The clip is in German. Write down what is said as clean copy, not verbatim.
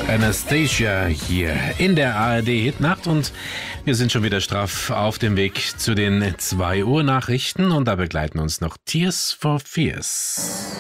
Anastasia hier in der ARD Hitnacht und wir sind schon wieder straff auf dem Weg zu den 2 Uhr Nachrichten und da begleiten uns noch Tears for Fears.